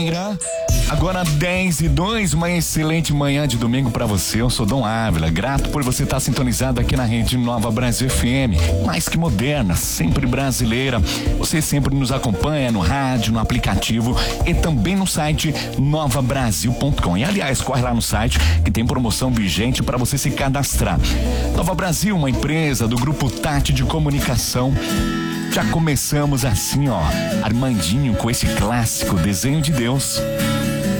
Agora 10:02, uma excelente manhã de domingo pra você. Eu sou Dom Ávila, grato por você estar sintonizado aqui na Rede Nova Brasil FM, mais que moderna, sempre brasileira. Você sempre nos acompanha no rádio, no aplicativo e também no site novabrasil.com. E aliás, corre lá no site que tem promoção vigente para você se cadastrar. Nova Brasil, uma empresa do Grupo Tati de Comunicação. Já começamos assim, ó, Armandinho com esse clássico Desenho de Deus.